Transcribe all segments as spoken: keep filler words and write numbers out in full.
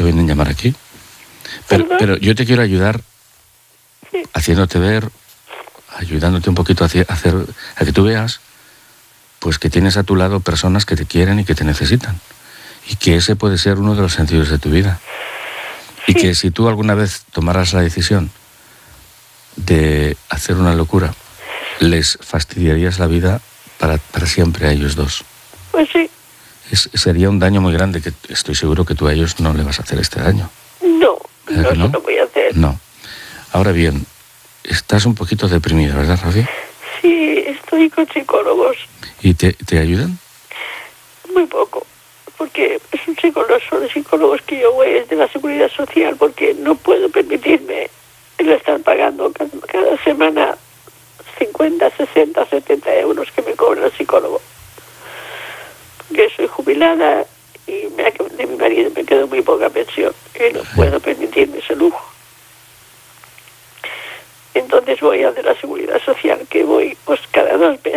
vienen a llamar aquí. Pero, pero yo te quiero ayudar Sí. haciéndote ver, ayudándote un poquito a hacer, a que tú veas pues que tienes a tu lado personas que te quieren y que te necesitan. Y que ese puede ser uno de los sentidos de tu vida. Sí. Y que si tú alguna vez tomaras la decisión de hacer una locura, les fastidiarías la vida para, para siempre a ellos dos. Pues sí. Es, sería un daño muy grande, que estoy seguro que tú a ellos no le vas a hacer este daño. No, ¿Verdad no que se no? lo voy a hacer. No. Ahora bien, estás un poquito deprimida, ¿verdad, Rafi? Sí, estoy con psicólogos. ¿Y te, te ayudan? Muy poco. Porque es un psicólogo, son los psicólogos que yo voy es de la Seguridad Social, porque no puedo permitirme el estar pagando cada, cada semana cincuenta, sesenta, setenta euros que me cobra el psicólogo. Porque soy jubilada y me ha, de mi marido me quedó muy poca pensión y no puedo permitirme ese lujo. Entonces voy a de la Seguridad Social, que voy pues cada dos meses.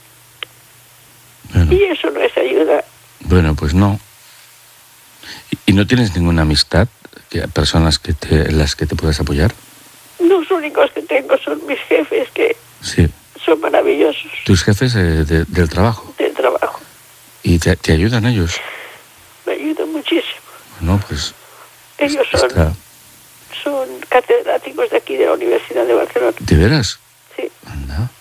Bueno, Y eso no es ayuda. bueno pues no. ¿Y, y no tienes ninguna amistad, que, personas que te, en las que te puedas apoyar? Los únicos que tengo son mis jefes, que Sí. son maravillosos Tus jefes eh, de- del trabajo. del trabajo. ¿Y te, te ayudan ellos? Me ayudan muchísimo. Bueno, pues Ellos son, está... son catedráticos de aquí de la Universidad de Barcelona. ¿De veras? Sí, Anda.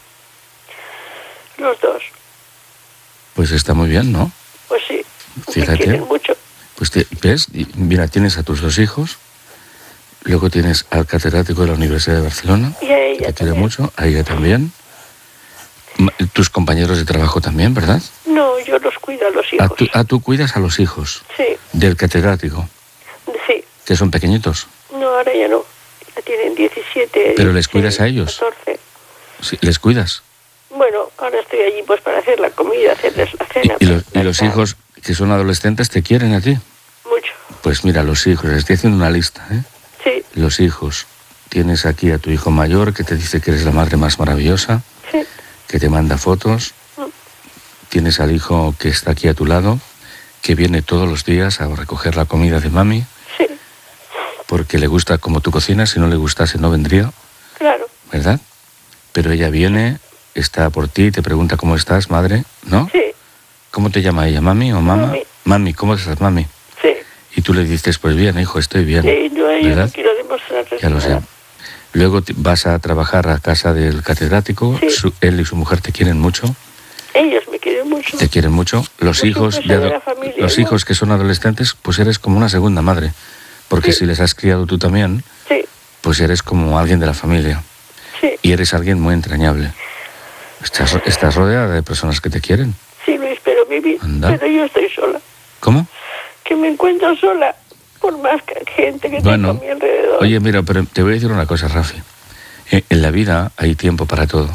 los dos. Pues está muy bien, ¿no? Pues sí, Fíjate. me quieren mucho. Pues te, ves, y mira, tienes a tus dos hijos, luego tienes al catedrático de la Universidad de Barcelona, Y a que ella te quiere también. mucho, a ella también, Ma- tus compañeros de trabajo también, ¿verdad? No, yo los cuido a los A hijos. tú, a tú cuidas a los hijos Sí, del catedrático, sí. que son pequeñitos. No, ahora ya no. Ya tienen diecisiete. Pero les dieciséis, cuidas a ellos. catorce. Sí, les cuidas. Bueno, ahora estoy allí pues para hacer la comida, hacerles la Y, cena. y los, y pues, los tal. hijos que son adolescentes te quieren a ti. Mucho. Pues mira, los hijos, les estoy haciendo una lista, ¿eh? Sí, Los hijos. Tienes aquí a tu hijo mayor que te dice que eres la madre más maravillosa, sí. que te manda fotos. Mm. Tienes al hijo que está aquí a tu lado, que viene todos los días a recoger la comida de mami, Sí, porque le gusta como tú cocinas, si no le gustase no vendría, claro. ¿verdad? Pero ella viene, está por ti, te pregunta cómo estás, madre, ¿no? Sí, ¿Cómo te llama ella, mami o mamá? Mami. Mami, ¿cómo estás, mami? sí. Y tú le dices, pues bien, hijo, estoy bien. Sí, yo, yo ¿verdad? no quiero demostrarles Ya lo sé. nada. Luego te- vas a trabajar a casa del catedrático, Sí. su- él y su mujer te quieren mucho, Ellos me quieren mucho. te quieren mucho. Los Pues hijos, siempre de soy de ado- la familia, los ¿no? hijos que son adolescentes, pues eres como una segunda madre, porque Sí. si les has criado tú también, Sí, pues eres como alguien de la familia sí. y eres alguien muy entrañable. Estás, ro- estás rodeada de personas que te quieren. Sí, Luis, pero vivir. Anda. Pero yo estoy sola. ¿Cómo? Que me encuentro sola por más que- gente que Bueno, tengo a mi alrededor. Oye, mira, pero te voy a decir una cosa, Rafi. Eh, En la vida hay tiempo para todo.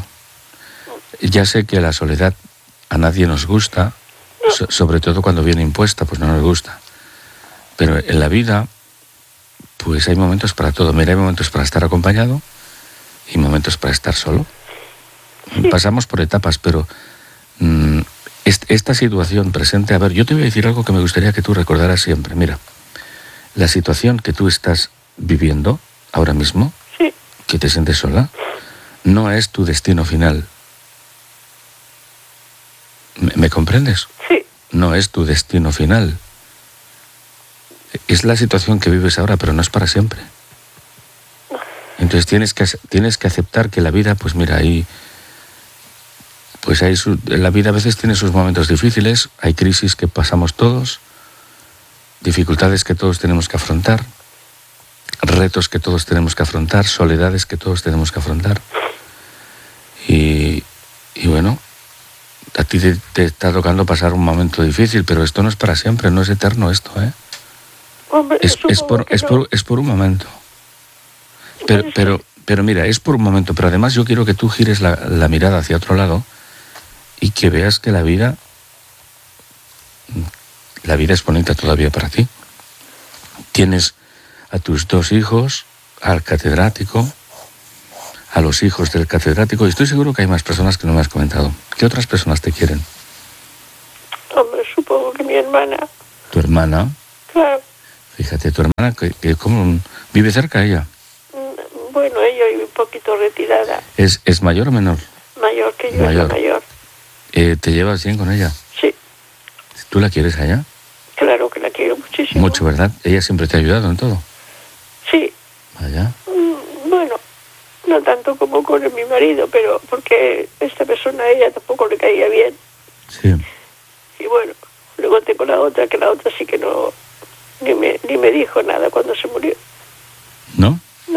Ya sé que la soledad a nadie nos gusta, so- sobre todo cuando viene impuesta, pues no nos gusta. Pero en la vida, pues hay momentos para todo. Mira, hay momentos para estar acompañado y momentos para estar solo. Sí. Pasamos por etapas, pero mm, est- esta situación presente, a ver, yo te voy a decir algo que me gustaría que tú recordaras siempre. Mira, la situación que tú estás viviendo ahora mismo, Sí, que te sientes sola, no es tu destino final. ¿Me, me comprendes? sí, No es tu destino final. Es la situación que vives ahora, pero no es para siempre. Entonces tienes que, ace- tienes que aceptar que la vida, pues mira, ahí, pues hay su- la vida a veces tiene sus momentos difíciles, hay crisis que pasamos todos, dificultades que todos tenemos que afrontar, retos que todos tenemos que afrontar, soledades que todos tenemos que afrontar. Y, y bueno, a ti te, te está tocando pasar un momento difícil, pero esto no es para siempre, no es eterno esto, ¿eh? hombre, Es, es, supongo por, que es, no. por, es por un momento. Pero, Pues, pero, pero mira, es por un momento, pero además yo quiero que tú gires la, la mirada hacia otro lado y que veas que la vida, la vida es bonita todavía para ti. Tienes a tus dos hijos, al catedrático, a los hijos del catedrático, y estoy seguro que hay más personas que no me has comentado. ¿Qué otras personas te quieren? Hombre, supongo que mi hermana. Tu hermana. Claro, Fíjate, tu hermana, que, que ¿cómo vive cerca ella? Bueno, ella vive un poquito retirada. ¿Es, es mayor o menor? Mayor que yo, Mayor. es la mayor. Eh, ¿Te llevas bien con ella? Sí, ¿Tú la quieres a ella? claro que la quiero muchísimo. Mucho, ¿verdad? Ella siempre te ha ayudado en todo. Sí, Vaya. mm, bueno, no tanto como con mi marido, pero porque esta persona a ella tampoco le caía bien. Sí. Y bueno, luego tengo la otra, que la otra sí que no, ni me, ni me dijo nada cuando se murió. ¿No? No,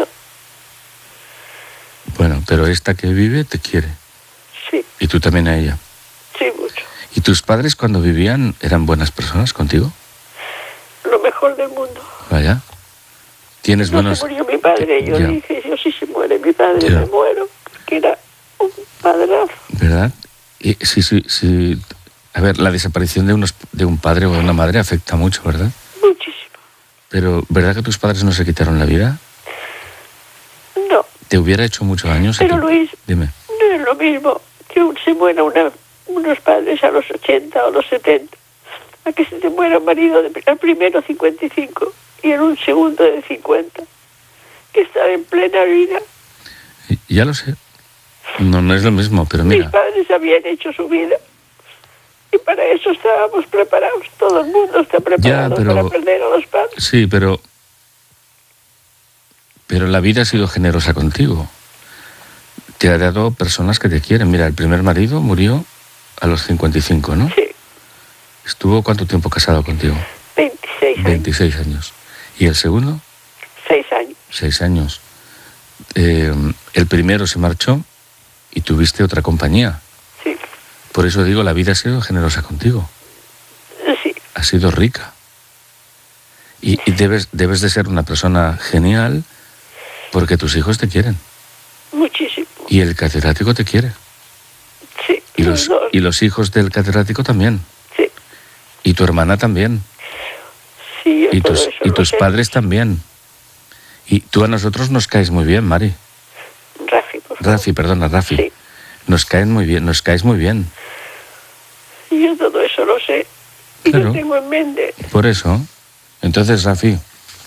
Bueno, pero esta que vive te quiere. sí, Y tú también a ella. sí, mucho. ¿Y tus padres cuando vivían eran buenas personas contigo? Lo mejor del mundo. Vaya. ¿Tienes No buenos...? se murió mi padre, yo Ya. dije, yo si se muere mi padre Ya. me muero, porque era un padrazo. ¿Verdad? Y sí, sí, sí. A ver, la desaparición de, unos, de un padre o de una madre afecta mucho, ¿verdad? Muchísimo. Pero, ¿verdad que tus padres no se quitaron la vida? No, ¿Te hubiera hecho mucho daño? pero Luis, Dime. no es lo mismo que un, se muera una, unos padres a los ochenta o los setenta, a que se te muera un marido de, al primero cincuenta y cinco y en un segundo de cincuenta, que está en plena vida. Y- Ya lo sé. No, no es lo mismo, pero Mis mira. padres habían hecho su vida y para eso estábamos preparados. Todo el mundo está preparado pero- para perder a los padres. Sí, pero... Pero la vida ha sido generosa contigo. Te ha dado personas que te quieren. Mira, el primer marido murió a los cincuenta y cinco, ¿no? Sí, ¿Estuvo cuánto tiempo casado contigo? veintiséis años. veintiséis años. ¿Y el segundo? Seis años. Seis años. Eh, el primero se marchó y tuviste otra compañía. Sí, Por eso digo, la vida ha sido generosa contigo. sí, Ha sido rica. Y, y debes, debes de ser una persona genial porque tus hijos te quieren. muchísimo. Y el catedrático te quiere. Sí, Y los, dos. y los hijos del catedrático también. Sí, Y tu hermana también. sí, yo Y todo tus, eso y lo tus sé. padres también. Y tú a nosotros nos caes muy bien, Mari. Rafi, por favor. Rafi, perdona, Rafi. Sí, Nos caen muy bien, nos caes muy bien. y yo todo eso lo sé. Y Claro. lo tengo en mente. Por eso. Entonces, Rafi,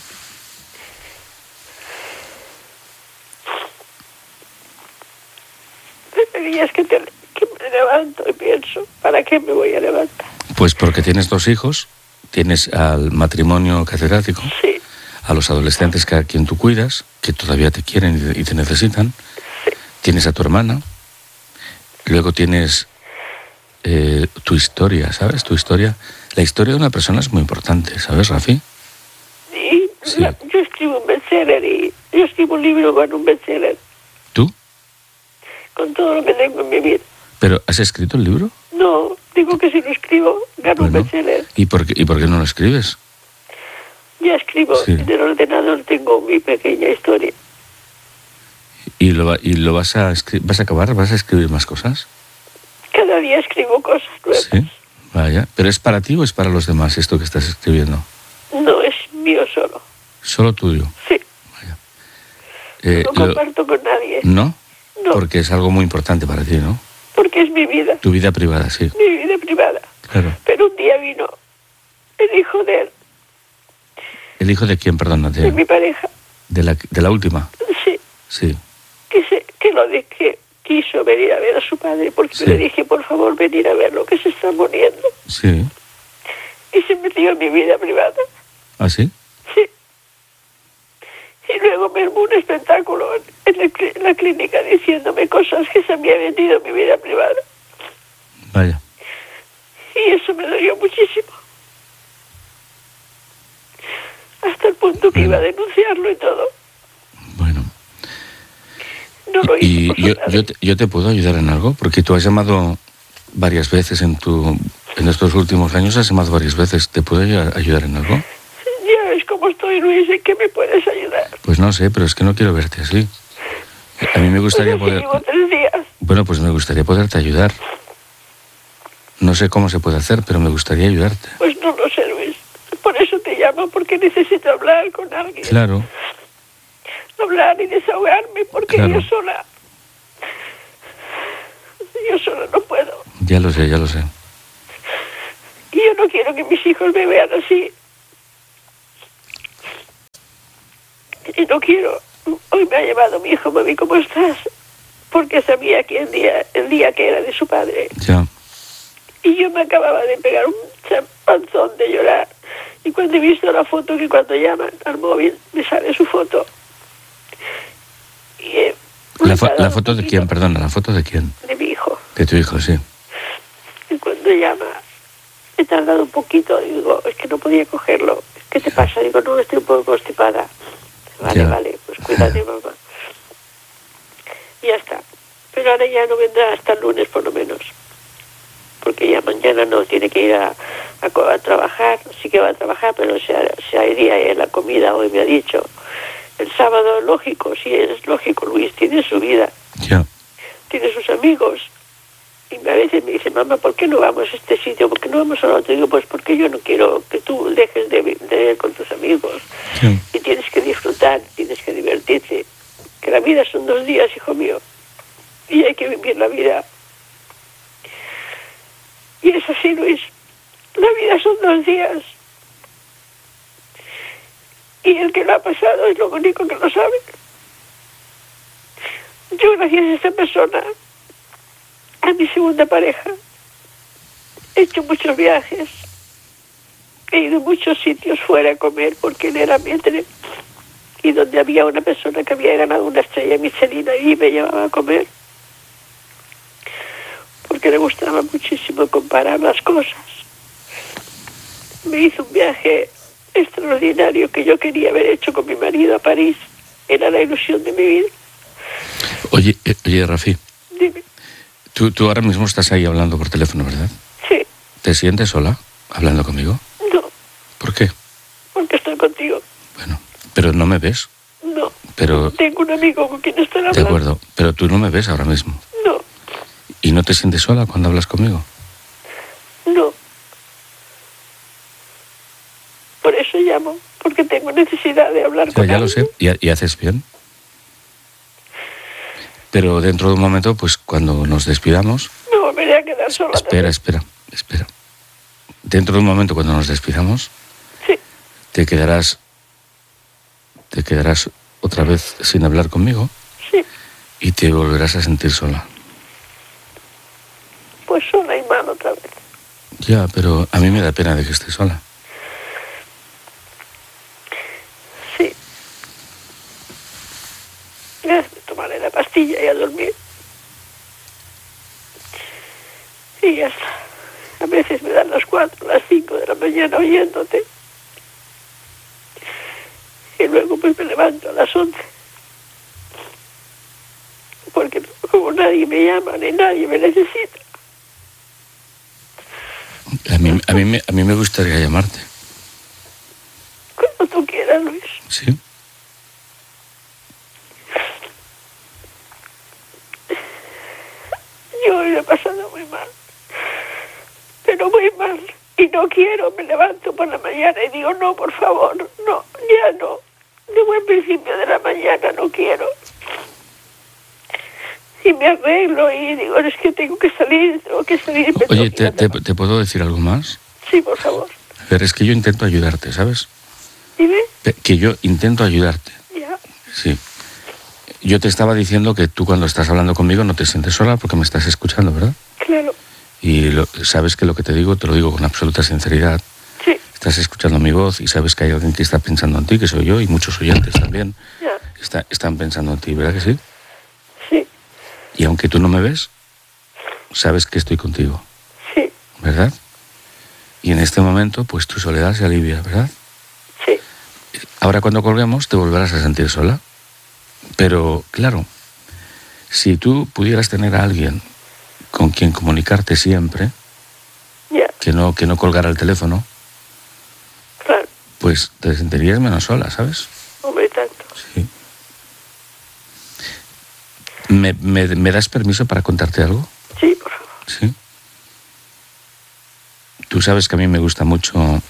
Hay días que, te, que me levanto y pienso, ¿para qué me voy a levantar? pues porque tienes dos hijos, tienes al matrimonio catedrático, Sí, a los adolescentes que a quien tú cuidas, que todavía te quieren y te- y te necesitan, tienes a tu hermana, luego tienes eh, tu historia, ¿sabes? Tu historia. La historia de una persona es muy importante, ¿sabes, Rafi? y Sí. la- yo escribo un bestseller y yo escribo un libro con un bestseller, ¿Tú? con todo lo que tengo en mi vida. ¿Pero has escrito el libro? No, digo que si lo escribo, gano un Bueno, bestseller. ¿y por qué, y por qué no lo escribes? Ya escribo, Sí. en el ordenador tengo mi pequeña historia. ¿Y lo, va- y lo vas, a escri- vas a acabar? ¿Vas a escribir más cosas? Cada día escribo cosas nuevas. Sí, vaya. ¿Pero es para ti o es para los demás esto que estás escribiendo? No es mío solo. Solo tuyo. Sí, Eh, no lo- comparto con nadie. ¿No? No, Porque es algo muy importante para ti, ¿no? porque es mi vida, Tu vida privada, sí. mi vida privada. Claro. Pero un día vino el hijo de él, ¿El hijo de quién, perdona? de De, mi pareja, de la, de la última. sí, Sí. que, se, que lo de que quiso venir a ver a su padre, porque Sí. le dije, por favor, venir a ver lo que se está muriendo. Sí. Y se metió en mi vida privada, ¿Ah, sí? sí. Y luego me armó un espectáculo en, en el cli- en la clínica diciéndome cosas que se había vendido en mi vida privada. Vaya. Y eso me dolió muchísimo. Hasta el punto que Bueno. iba a denunciarlo y todo. Bueno. No lo hice Y por yo, nada. yo, te, yo te puedo ayudar en algo, porque tú has llamado varias veces en tu en estos últimos años, has llamado varias veces. ¿Te puedo ayudar, ayudar en algo? Ya ves cómo estoy, Luis, ¿en qué me puedes ayudar? Pues no sé, pero es que no quiero verte así. A mí me gustaría Pues así poder... llevo tres días. Bueno, pues me gustaría poderte ayudar. No sé cómo se puede hacer, pero me gustaría ayudarte. Pues no lo sé, Luis. Por eso te llamo, porque necesito hablar con alguien. Claro, Hablar y desahogarme, porque Claro. yo sola... Yo sola no puedo. ya lo sé, ya lo sé. Y yo no quiero que mis hijos me vean así. Y no quiero. Hoy me ha llamado mi hijo, mami, ¿cómo estás? Porque sabía que el día, el día que era de su padre. Ya. Y yo me acababa de pegar un champanzón de llorar. Y cuando he visto la foto, que cuando llaman al móvil me sale su foto. Y, eh, ¿La, fo ¿La foto de quién? Perdona, ¿la foto de quién? De mi hijo. De tu hijo, sí. Y cuando llama, he tardado un poquito. Digo, es que no podía cogerlo. ¿Qué te pasa? Digo, no, estoy un poco constipada. Vale, ya. vale, pues cuídate, mamá. Y ya está. Pero ahora ya no vendrá hasta el lunes, por lo menos. Porque ya mañana no tiene que ir a, a, a trabajar. Sí que va a trabajar, pero se, se iría en la comida, hoy me ha dicho. El sábado, lógico, sí, es lógico, Luis, tiene su vida. Ya. Tiene sus amigos. Y a veces me dice, mamá, ¿por qué no vamos a este sitio? ¿Por qué no vamos al otro? Digo, pues porque yo no quiero que tú dejes de, de ir con tus amigos. Sí. Y tienes que disfrutar, tienes que divertirte. Que la vida son dos días, hijo mío. Y hay que vivir la vida. Y es así, Luis. La vida son dos días. Y el que lo ha pasado es lo único que lo sabe. Yo, gracias a esta persona, a mi segunda pareja, he hecho muchos viajes. He ido a muchos sitios fuera a comer porque él era mitre. Y donde había una persona que había ganado una estrella Michelin y me llevaba a comer. Porque le gustaba muchísimo comparar las cosas. Me hizo un viaje extraordinario que yo quería haber hecho con mi marido a París. Era la ilusión de mi vida. Oye, eh, oye, Rafi. Dime. Tú, tú ahora mismo estás ahí hablando por teléfono, ¿verdad? Sí. ¿Te sientes sola hablando conmigo? No. ¿Por qué? Porque estoy contigo. Bueno, pero no me ves. No. Pero... Tengo un amigo con quien estoy hablando. De acuerdo, pero tú no me ves ahora mismo. No. ¿Y no te sientes sola cuando hablas conmigo? No. Por eso llamo, porque tengo necesidad de hablar Ya, con ya alguien. lo sé, y, y haces bien. Pero dentro de un momento, pues cuando nos despidamos... Me volveré a quedar sola. Espera, también. espera, espera. Dentro de un momento, cuando nos despidamos, Sí. te quedarás... Te quedarás otra vez sin hablar conmigo Sí. y te volverás a sentir sola. Pues sola y mal otra vez. Ya, pero a mí me da pena de que estés sola. Sí. Ya me tomaré la pastilla y a dormir. Y ya está. A veces me dan las cuatro, las cinco de la mañana oyéndote. Y luego pues me levanto a las once. Porque como nadie me llama ni nadie me necesita. A mí, a mí, me, a mí me gustaría llamarte. Cuando tú quieras, Luis. ¿Sí? Yo hoy lo he pasado muy mal. Pero muy mal. Y no quiero, me levanto por la mañana y digo, no, por favor, no, ya no. De buen principio de la mañana no quiero. Y me arreglo y digo, es que tengo que salir, tengo que salir. me Oye, tengo que ¿te, ir a te, ¿te puedo decir algo más? Sí, por favor. A ver, es que yo intento ayudarte, ¿sabes? Dime. Pe- Que yo intento ayudarte. Ya. Sí. Yo te estaba diciendo que tú cuando estás hablando conmigo no te sientes sola porque me estás escuchando, ¿verdad? Claro. Y lo, sabes que lo que te digo, te lo digo con absoluta sinceridad. Sí. Estás escuchando mi voz y sabes que hay alguien que está pensando en ti, que soy yo, y muchos oyentes también Ya. está, están pensando en ti, ¿verdad que sí? Sí. Y aunque tú no me ves, sabes que estoy contigo, Sí. ¿verdad? Y en este momento, pues tu soledad se alivia, ¿verdad? Sí. Ahora cuando colguemos te volverás a sentir sola. Pero, claro, si tú pudieras tener a alguien con quien comunicarte siempre, Ya. que no, que no colgara el teléfono, Claro. pues te sentirías menos sola, ¿sabes? Hombre, tanto. Sí. ¿Me, me, me das permiso para contarte algo? Sí, por favor. Sí. Tú sabes que a mí me gusta mucho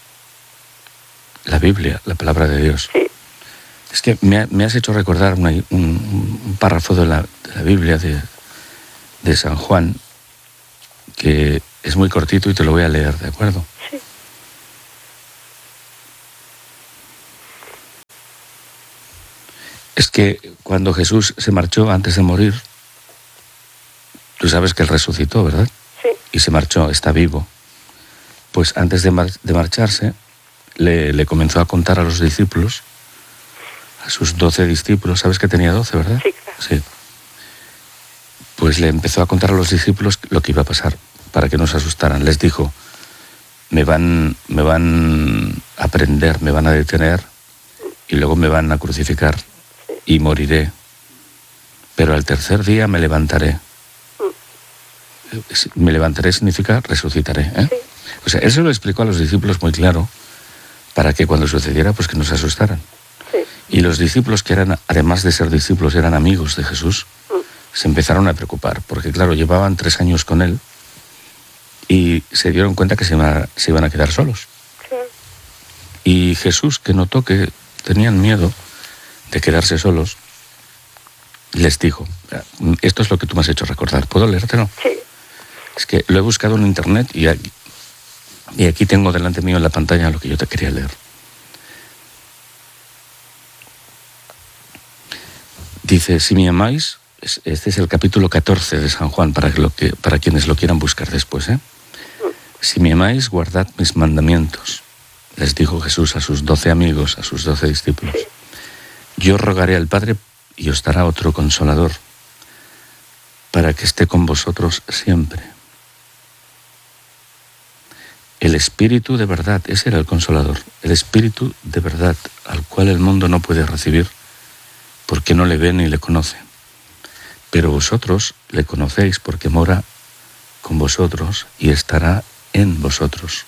la Biblia, la palabra de Dios. Sí. Es que me, ha, me has hecho recordar una, un, un párrafo de la, de la Biblia de, de San Juan, que es muy cortito y te lo voy a leer, ¿de acuerdo? Sí. Es que cuando Jesús se marchó antes de morir, tú sabes que él resucitó, ¿verdad? Sí. Y se marchó, está vivo. Pues antes de, mar- de marcharse, le, le comenzó a contar a los discípulos, a sus doce discípulos, sabes que tenía doce, ¿verdad? Sí, claro. Sí. Pues le empezó a contar a los discípulos lo que iba a pasar, para que no se asustaran. Les dijo, me van, me van a prender, me van a detener, y luego me van a crucificar, y moriré. Pero al tercer día me levantaré. Me levantaré significa resucitaré, ¿eh? Sí. O sea, él se lo explicó a los discípulos muy claro, para que cuando sucediera, pues que no se asustaran. Sí. Y los discípulos, que eran, además de ser discípulos, eran amigos de Jesús, se empezaron a preocupar, porque claro, llevaban tres años con él y se dieron cuenta que se iban a, se iban a quedar solos. Claro. Y Jesús, que notó que tenían miedo de quedarse solos, les dijo, esto es lo que tú me has hecho recordar, ¿puedo leértelo? Sí. Es que lo he buscado en internet y aquí, y aquí tengo delante mío en la pantalla lo que yo te quería leer. Dice, si me amáis, este es el capítulo catorce de San Juan, para, que lo que, para quienes lo quieran buscar después, ¿eh? Si me amáis, guardad mis mandamientos, les dijo Jesús a sus doce amigos, a sus doce discípulos. Yo rogaré al Padre y os dará otro consolador, para que esté con vosotros siempre. El Espíritu de verdad, ese era el consolador, el Espíritu de verdad, al cual el mundo no puede recibir, porque no le ve ni le conoce. Pero vosotros le conocéis porque mora con vosotros y estará en vosotros.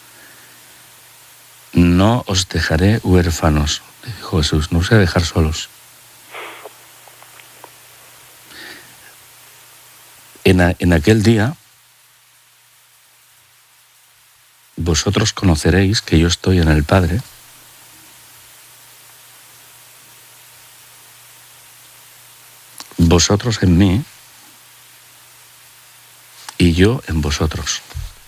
No os dejaré huérfanos, le dijo Jesús, no os voy a dejar solos. En, a, en aquel día, vosotros conoceréis que yo estoy en el Padre, vosotros en mí y yo en vosotros.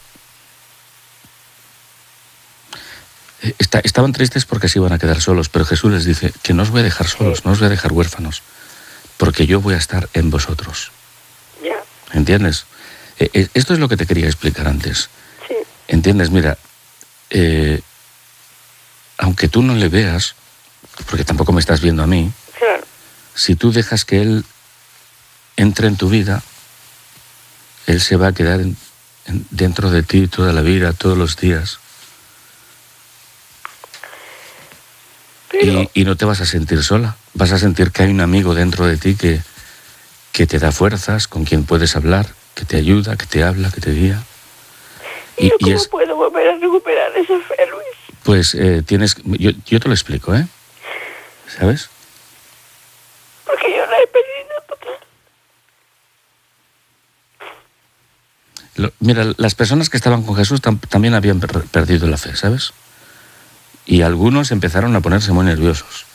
Está, estaban tristes porque se iban a quedar solos, pero Jesús les dice que no os voy a dejar solos, no os voy a dejar huérfanos, porque yo voy a estar en vosotros. Ya. ¿Entiendes? Eh, esto es lo que te quería explicar antes. Sí. ¿Entiendes? Mira, eh, aunque tú no le veas, porque tampoco me estás viendo a mí, Claro. si tú dejas que Él entre en tu vida, Él se va a quedar en, en, dentro de ti toda la vida, todos los días. Pero, Y, y no te vas a sentir sola. Vas a sentir que hay un amigo dentro de ti que, que te da fuerzas, con quien puedes hablar, que te ayuda, que te habla, que te guía. ¿y Y, yo y cómo es, puedo volver a recuperar esa fe, Luis? pues eh, tienes, yo, yo te lo explico, ¿eh? ¿Sabes? Porque yo la he perdido total. Lo, mira, las personas que estaban con Jesús tam, también habían per, perdido la fe, ¿sabes? Y algunos empezaron a ponerse muy nerviosos.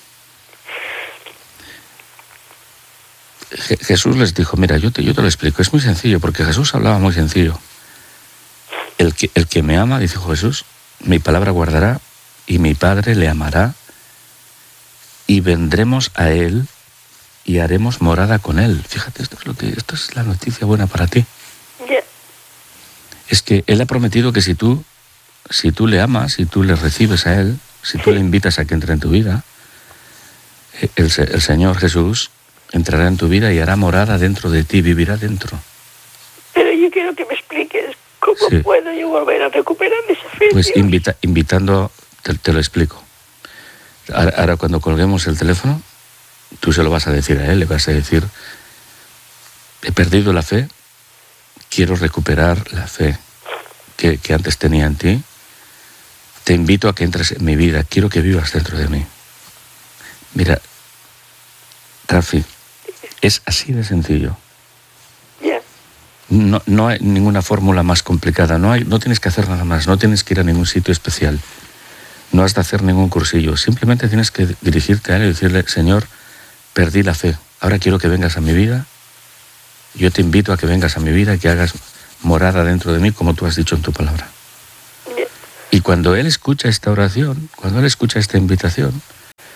Je, Jesús les dijo, mira, yo te, yo te lo explico, es muy sencillo, porque Jesús hablaba muy sencillo. El que, el que me ama, dijo Jesús, mi palabra guardará, y mi Padre le amará, y vendremos a Él, y haremos morada con Él. Fíjate, esto es, lo que, esto es la noticia buena para ti. Ya. Es que Él ha prometido que si tú, si tú le amas, si tú le recibes a Él, si tú le invitas a que entre en tu vida, el, el Señor Jesús entrará en tu vida y hará morada dentro de ti, vivirá dentro. Pero yo quiero que me expliques cómo Sí. puedo yo volver a recuperar esa fe. Pues Dios. invita, invitando, te, te lo explico. Ahora, ahora cuando colguemos el teléfono, tú se lo vas a decir a Él, le vas a decir, he perdido la fe, quiero recuperar la fe que, que antes tenía en ti. Te invito a que entres en mi vida, quiero que vivas dentro de mí. Mira, Rafi, es así de sencillo. Ya. No, no hay ninguna fórmula más complicada, no, hay, no tienes que hacer nada más, no tienes que ir a ningún sitio especial, no has de hacer ningún cursillo, simplemente tienes que dirigirte a Él y decirle, Señor, perdí la fe, ahora quiero que vengas a mi vida, yo te invito a que vengas a mi vida y que hagas morada dentro de mí como tú has dicho en tu palabra. Ya. Y cuando Él escucha esta oración, cuando Él escucha esta invitación,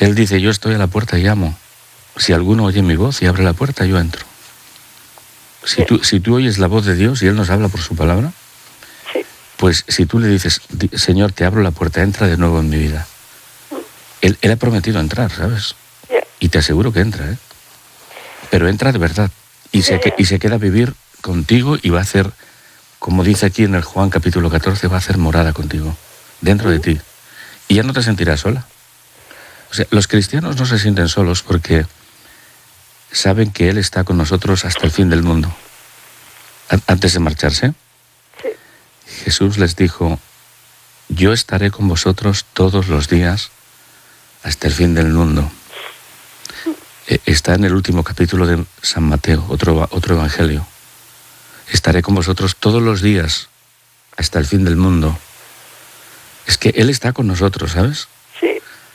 Él dice, yo estoy a la puerta y llamo. Si alguno oye mi voz y abre la puerta, yo entro. Si tú, si tú oyes la voz de Dios y Él nos habla por su palabra, sí. Pues si tú le dices, Señor, te abro la puerta, entra de nuevo en mi vida. Él, él ha prometido entrar, ¿sabes? Yeah. Y te aseguro que entra, ¿eh? Pero entra de verdad. Y, yeah, se, yeah. y se queda a vivir contigo y va a hacer, como dice aquí en el Juan capítulo catorce, va a hacer morada contigo, dentro mm. de ti. Y ya no te sentirás sola. O sea, los cristianos no se sienten solos porque saben que Él está con nosotros hasta el fin del mundo. Antes de marcharse, sí. Jesús les dijo, yo estaré con vosotros todos los días hasta el fin del mundo. Está en el último capítulo de San Mateo, otro, otro evangelio. Estaré con vosotros todos los días hasta el fin del mundo. Es que Él está con nosotros, ¿sabes? Sí.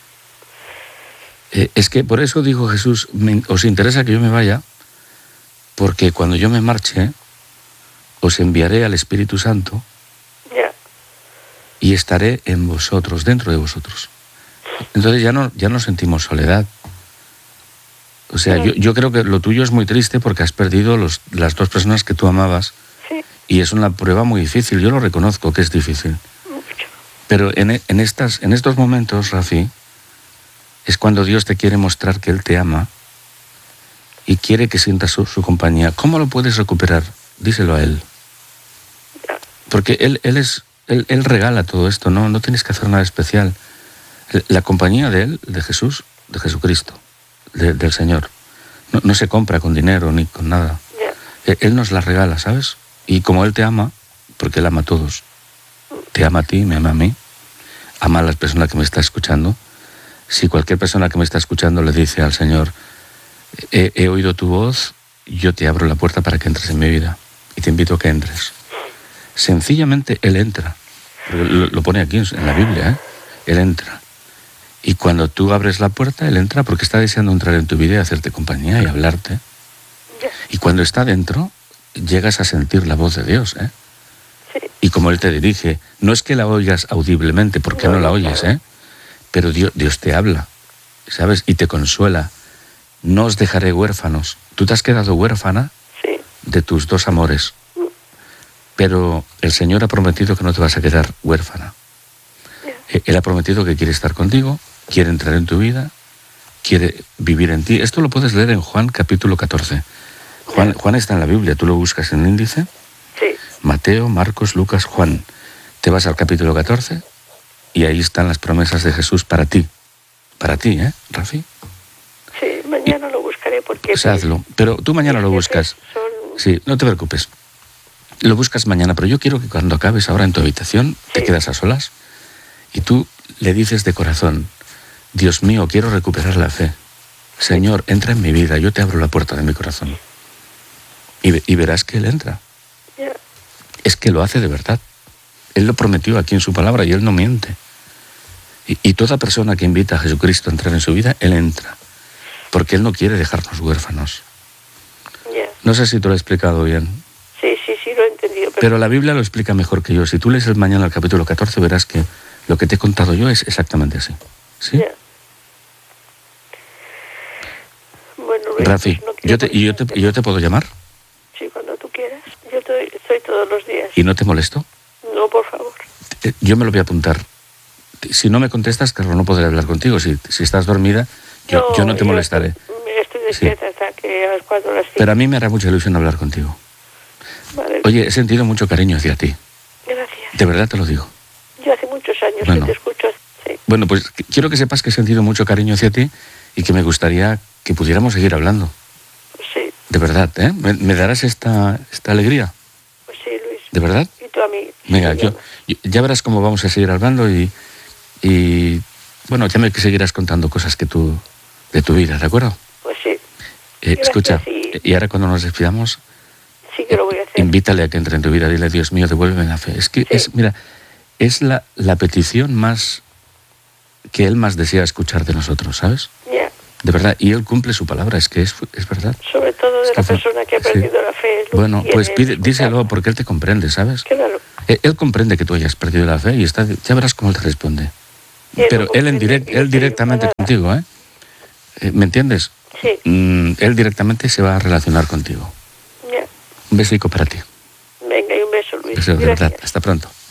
Eh, es que por eso dijo Jesús, me, os interesa que yo me vaya, porque cuando yo me marche, os enviaré al Espíritu Santo yeah. y estaré en vosotros, dentro de vosotros. Entonces ya no, ya no sentimos soledad. O sea, yo, yo creo que lo tuyo es muy triste porque has perdido los, las dos personas que tú amabas. Sí. Y es una prueba muy difícil, yo lo reconozco que es difícil. Mucho. Pero en, en, estas, en estos momentos, Rafi, es cuando Dios te quiere mostrar que Él te ama y quiere que sientas su, su compañía. ¿Cómo lo puedes recuperar? Díselo a Él. Porque Él, él, es, él, él regala todo esto, ¿no? No tienes que hacer nada especial. La compañía de Él, de Jesús, de Jesucristo, de, del Señor, no, no se compra con dinero ni con nada. Yeah. Él nos la regala, ¿sabes? Y como Él te ama, porque Él ama a todos, te ama a ti, me ama a mí, ama a las personas que me está escuchando. Si cualquier persona que me está escuchando le dice al Señor, he, he oído tu voz, yo te abro la puerta para que entres en mi vida y te invito a que entres. Sencillamente Él entra. Lo, lo pone aquí en la Biblia, ¿eh? Él entra. Y cuando tú abres la puerta, Él entra porque está deseando entrar en tu vida y hacerte compañía y hablarte. Y cuando está dentro, llegas a sentir la voz de Dios, ¿eh? Sí. Y como Él te dirige, no es que la oigas audiblemente, porque no, no la oyes, ¿eh? Pero Dios, Dios te habla, ¿sabes? Y te consuela. No os dejaré huérfanos. Tú te has quedado huérfana sí. de tus dos amores. Pero el Señor ha prometido que no te vas a quedar huérfana. Yeah. Él ha prometido que quiere estar contigo, quiere entrar en tu vida, quiere vivir en ti. Esto lo puedes leer en Juan capítulo catorce. Juan, Juan está en la Biblia, tú lo buscas en el índice. Sí. Mateo, Marcos, Lucas, Juan. Te vas al capítulo catorce y ahí están las promesas de Jesús para ti. Para ti, ¿eh, Rafi? Sí, mañana y, lo buscaré porque... Pues hazlo, pero tú mañana lo buscas. Son... Sí, no te preocupes. Lo buscas mañana, pero yo quiero que cuando acabes ahora en tu habitación, sí. te quedas a solas y tú le dices de corazón, Dios mío, quiero recuperar la fe. Señor, entra en mi vida, yo te abro la puerta de mi corazón. Y, y verás que Él entra. Yeah. Es que lo hace de verdad. Él lo prometió aquí en su palabra y Él no miente. Y, y toda persona que invita a Jesucristo a entrar en su vida, Él entra. Porque Él no quiere dejarnos huérfanos. Yeah. No sé si te lo he explicado bien. Sí, sí, sí, lo he entendido. Pero... pero la Biblia lo explica mejor que yo. Si tú lees el mañana el capítulo catorce, verás que lo que te he contado yo es exactamente así. ¿Sí? Yeah. Bueno, Luis, Rafi, no yo te, ¿y yo te, yo te puedo llamar? Sí, cuando tú quieras. Yo estoy, estoy todos los días. ¿Y no te molesto? No, por favor. Yo me lo voy a apuntar. Si no me contestas, claro, no podré hablar contigo. Si, si estás dormida, yo no, yo no te yo molestaré. Me estoy despierta sí. hasta que a las cuatro las cinco. Pero a mí me hará mucha ilusión hablar contigo. Vale. Oye, he sentido mucho cariño hacia ti. Gracias. De verdad te lo digo. Yo hace muchos años bueno, que te escucho. Sí. Bueno, pues quiero que sepas que he sentido mucho cariño hacia ti y que me gustaría que pudiéramos seguir hablando. Sí. De verdad, ¿eh? ¿Me, me darás esta, esta alegría? Pues sí, Luis. ¿De verdad? Y tú a mí. Venga, sí, yo, yo, ya verás cómo vamos a seguir hablando y, y bueno, ya me seguirás contando cosas que tú, de tu vida, ¿de acuerdo? Pues sí. Eh, escucha, y... y ahora cuando nos despidamos, sí que lo voy a hacer. Invítale a que entre en tu vida, dile, Dios mío, devuélveme la fe. Es que, sí. es, mira, es la, la petición más que Él más desea escuchar de nosotros, ¿sabes? Ya. Yeah. De verdad, y Él cumple su palabra, es que es, es verdad. Sobre todo de es la que persona que ha perdido sí. la fe. Bueno, pues pide, díselo porque Él te comprende, ¿sabes? Claro. Él, él comprende que tú hayas perdido la fe y está, ya verás cómo Él te responde. Él Pero Él, en direct, él directamente contigo, ¿eh? Eh, ¿Me entiendes? Sí. Mm, él directamente se va a relacionar contigo. Ya. Un besico para ti. Venga, y un beso, Luis. Deseo de Gracias. verdad. Hasta pronto.